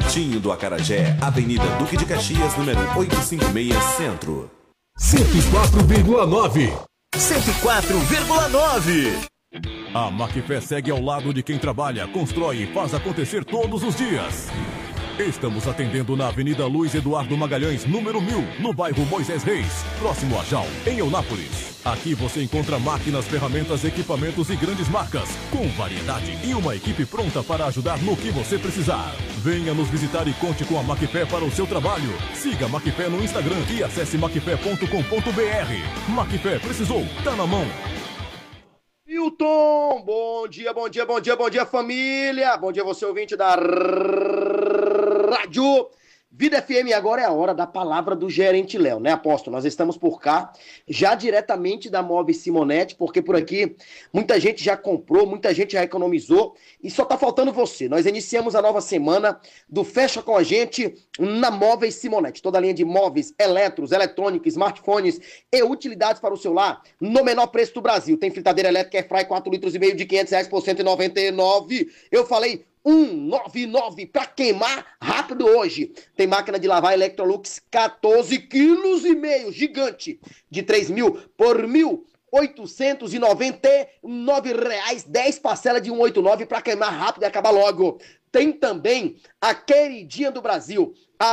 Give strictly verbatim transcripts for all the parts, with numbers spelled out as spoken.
pertinho do Acarajé, Avenida Duque de Caxias, número oitocentos e cinquenta e seis, Centro. cento e quatro vírgula nove. cento e quatro vírgula nove. A Macfé segue ao lado de quem trabalha, constrói e faz acontecer todos os dias. Estamos atendendo na Avenida Luiz Eduardo Magalhães, número mil, no bairro Moisés Reis, próximo a Jal, em Eunápolis. Aqui você encontra máquinas, ferramentas, equipamentos e grandes marcas, com variedade e uma equipe pronta para ajudar no que você precisar. Venha nos visitar e conte com a Macfé para o seu trabalho. Siga a Macfé no Instagram e acesse macfé ponto com ponto br. Macfé, precisou, tá na mão. Milton, bom dia, bom dia, bom dia, bom dia, família. Bom dia, você ouvinte da Rádio Vida F M. Agora é a hora da palavra do gerente Léo, né, Apóstolo? Nós estamos por cá, já diretamente da Móveis Simonetti, porque por aqui muita gente já comprou, muita gente já economizou e só tá faltando você. Nós iniciamos a nova semana do Fecha com a Gente na Móveis Simonetti. Toda a linha de móveis, eletros, eletrônicos, smartphones e utilidades para o celular no menor preço do Brasil. Tem fritadeira elétrica Airfry quatro litros e meio de quinhentos reais por cento e noventa e nove. Eu falei cento e noventa e nove para queimar rápido hoje. Tem máquina de lavar Electrolux quatorze quilos e meio, gigante, de três mil por mil oitocentos e noventa e nove reais, dez parcelas de cento e oitenta e nove para queimar rápido e acabar logo. Tem também a queridinha do Brasil, a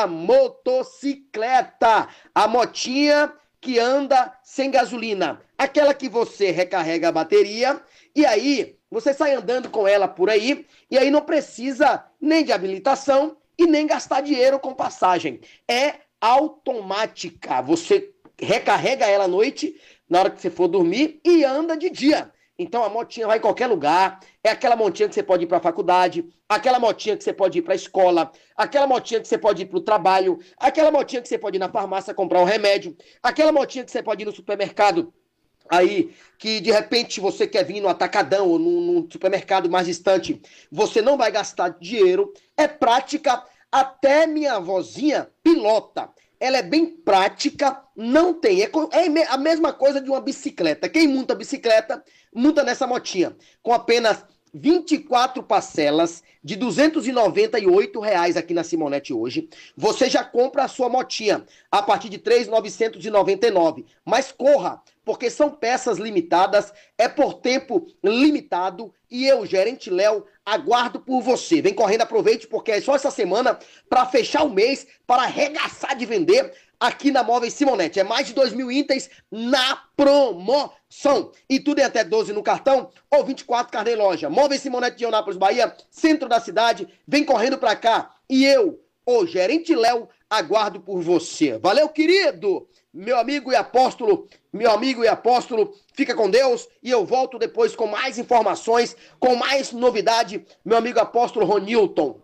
motocicleta, a motinha que anda sem gasolina, aquela que você recarrega a bateria e aí você sai andando com ela por aí, e aí não precisa nem de habilitação e nem gastar dinheiro com passagem. É automática. Você recarrega ela à noite, na hora que você for dormir, e anda de dia. Então a motinha vai em qualquer lugar. É aquela motinha que você pode ir para a faculdade, aquela motinha que você pode ir para a escola, aquela motinha que você pode ir para o trabalho, aquela motinha que você pode ir na farmácia comprar um remédio, aquela motinha que você pode ir no supermercado aí, que de repente você quer vir no atacadão ou num, num supermercado mais distante, você não vai gastar dinheiro, é prática, até minha avózinha pilota, ela é bem prática, não tem, é, é a mesma coisa de uma bicicleta, quem monta bicicleta, monta nessa motinha, com apenas vinte e quatro parcelas de duzentos e noventa e oito reais aqui na Simonetti hoje, você já compra a sua motinha a partir de três mil novecentos e noventa e nove. Mas corra, porque são peças limitadas, é por tempo limitado e eu, gerente Léo, aguardo por você. Vem correndo, aproveite, porque é só essa semana para fechar o mês, para arregaçar de vender aqui na Móveis Simonetti. É mais de dois mil itens na promoção. E tudo em até doze no cartão ou vinte e quatro carnê loja. Móveis Simonetti de Eunápolis, Bahia, centro da cidade. Vem correndo pra cá. E eu, o gerente Léo, aguardo por você. Valeu, querido! Meu amigo e apóstolo, meu amigo e apóstolo, fica com Deus e eu volto depois com mais informações, com mais novidade. Meu amigo apóstolo Ronilton.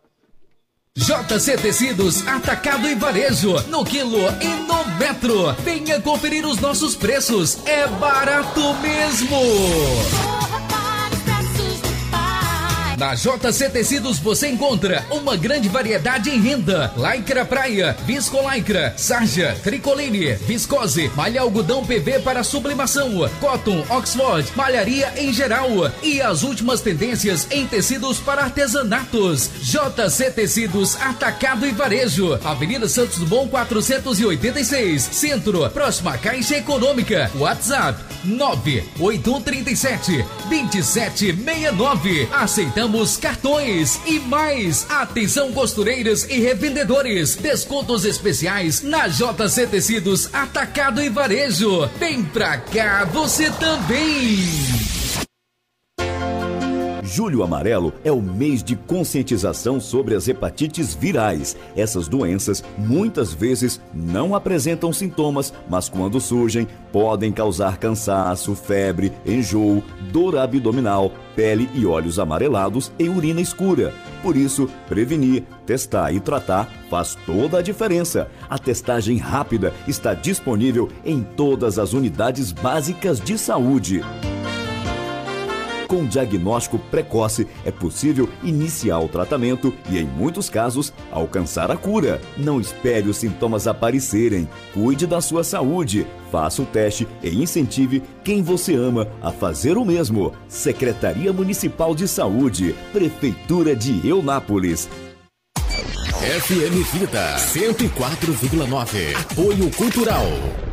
J C Tecidos, atacado e varejo, no quilo e no metro. Venha conferir os nossos preços, é barato mesmo. Na J C Tecidos você encontra uma grande variedade em renda, lycra praia, viscolaicra, sarja, tricoline, viscose, malha algodão P V para sublimação, cotton, Oxford, malharia em geral e as últimas tendências em tecidos para artesanatos. J C Tecidos, atacado e varejo, Avenida Santos Dumont quatrocentos e oitenta e seis, Centro, próxima Caixa Econômica. WhatsApp nove oito um três sete, dois sete seis nove. Aceitamos cartões e mais. Atenção costureiras e revendedores, descontos especiais na J C Tecidos, atacado e varejo. Vem pra cá você também. Julho Amarelo é o mês de conscientização sobre as hepatites virais. Essas doenças muitas vezes não apresentam sintomas, mas quando surgem, podem causar cansaço, febre, enjoo, dor abdominal, pele e olhos amarelados e urina escura. Por isso, prevenir, testar e tratar faz toda a diferença. A testagem rápida está disponível em todas as unidades básicas de saúde. Com diagnóstico precoce, é possível iniciar o tratamento e, em muitos casos, alcançar a cura. Não espere os sintomas aparecerem. Cuide da sua saúde. Faça o teste e incentive quem você ama a fazer o mesmo. Secretaria Municipal de Saúde, Prefeitura de Eunápolis. F M Vida cento e quatro vírgula nove. Apoio Cultural.